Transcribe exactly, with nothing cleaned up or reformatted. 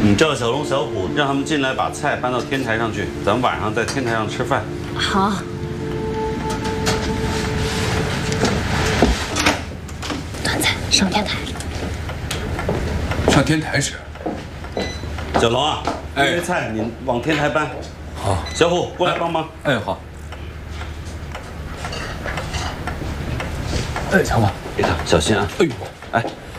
你叫小龙、小虎，让他们进来把菜搬到天台上去，咱们晚上在天台上吃饭。 好。端菜上天台。 上天台吃。 小龙啊， 哎， 这些菜你往天台搬。 好。 小虎过来帮忙。 哎，好。哎，强子， 别看，小心啊！ 哎呦， 哎。